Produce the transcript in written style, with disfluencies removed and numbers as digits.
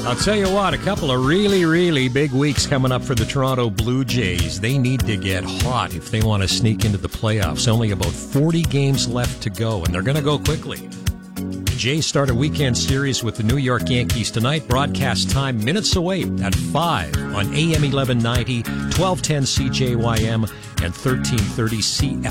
I'll tell you what, a couple of really, really big weeks coming up for the Toronto Blue Jays. They need to get hot if they want to sneak into the playoffs. Only about 40 games left to go, and they're going to go quickly. The Jays start a weekend series with the New York Yankees tonight. Broadcast time minutes away at 5 on AM 1190, 1210 CJYM, and 1330 CFM.